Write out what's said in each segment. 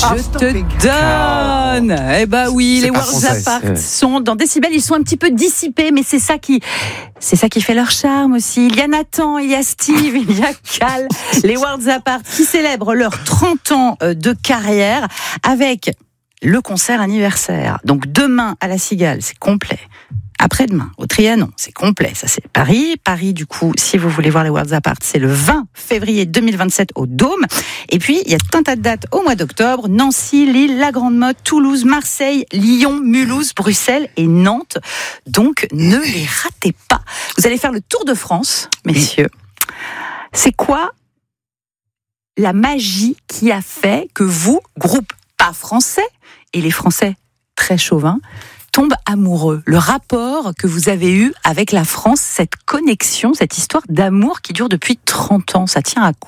Je te donne. Eh ben oui, C'est les pas Worlds français, Apart sont dans Décibel, ils sont un petit peu dissipés, mais c'est ça qui fait leur charme aussi. Il y a Nathan, il y a Steve, il y a Cal, les Worlds Apart qui célèbrent leurs 30 ans de carrière avec le concert anniversaire. Donc demain à la Cigale, c'est complet. Après-demain, au Trianon, c'est complet. Ça, c'est Paris. Paris, du coup, si vous voulez voir les Worlds Apart, c'est le 20 février 2027 au Dôme. Et puis, il y a tout un tas de dates au mois d'octobre. Nancy, Lille, la Grande Motte, Toulouse, Marseille, Lyon, Mulhouse, Bruxelles et Nantes. Donc, ne les ratez pas. Vous allez faire le tour de France, messieurs. C'est quoi la magie qui a fait que vous, groupe pas français, et les Français très chauvins, tombe amoureux, le rapport que vous avez eu avec la France, cette connexion, cette histoire d'amour qui dure depuis 30 ans, ça tient à quoi ?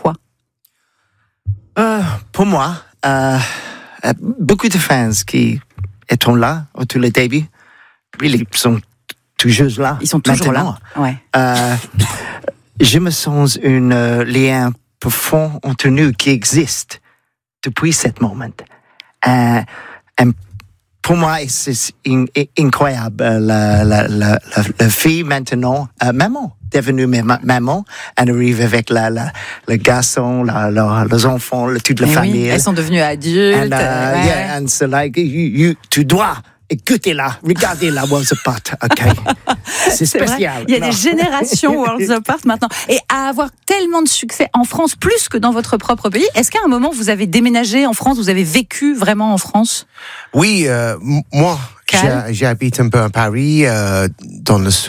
Pour moi, beaucoup de fans qui étaient là au tout le début, ils sont toujours là. Ils sont toujours maintenant. là. Ouais. Je me sens un lien profond entre nous qui existe depuis ce moment. Pour moi, c'est incroyable. La fille maintenant, maman, devenue maman, elle arrive avec le garçon, les enfants, toute la famille. Oui, elles sont devenues adultes. And, yeah, and so like tu dois écoutez-la, regardez-la Worlds Apart, ok. C'est spécial. Vrai. Il y a des générations Worlds Apart maintenant. Et à avoir tellement de succès en France, plus que dans votre propre pays, est-ce qu'à un moment vous avez déménagé en France, vous avez vécu vraiment en France ? Oui, moi, j'habite un peu à Paris, dans le